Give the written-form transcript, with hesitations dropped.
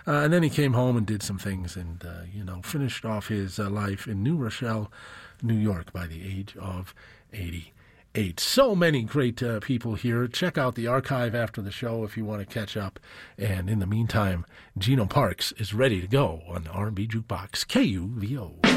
And then he came home and did some things and, finished off his life in New Rochelle, New York by the age of 88. So many great people here. Check out the archive after the show if you want to catch up. And in the meantime, Gino Parks is ready to go on the R&B Jukebox, KUVO.